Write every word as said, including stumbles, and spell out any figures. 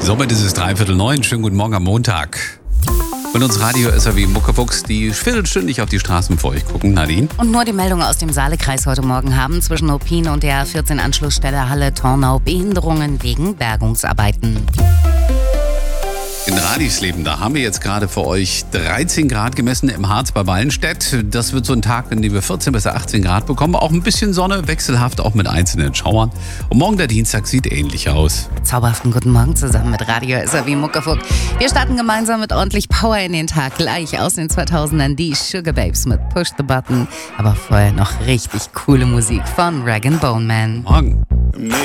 Somit ist es dreiviertel neun. Schönen guten Morgen am Montag. Und uns Radio S R W Muckefuchs, die viertelstündig auf die Straßen vor euch gucken. Nadine? Und nur die Meldung aus dem Saalekreis heute Morgen haben zwischen Ruppin und der A vierzehn Anschlussstelle Halle-Tornau Behinderungen wegen Bergungsarbeiten. In Radisleben, da haben wir jetzt gerade für euch dreizehn Grad gemessen im Harz bei Wallenstedt. Das wird so ein Tag, in dem wir vierzehn bis achtzehn Grad bekommen. Auch ein bisschen Sonne, wechselhaft auch mit einzelnen Schauern. Und morgen der Dienstag sieht ähnlich aus. Zauberhaften guten Morgen zusammen mit Radio S R W Muckefuchs. Wir starten gemeinsam mit ordentlich Power in den Tag. Gleich aus den zweitausendern die Sugar Babes mit Push the Button. Aber vorher noch richtig coole Musik von Rag and Bone Man. Morgen.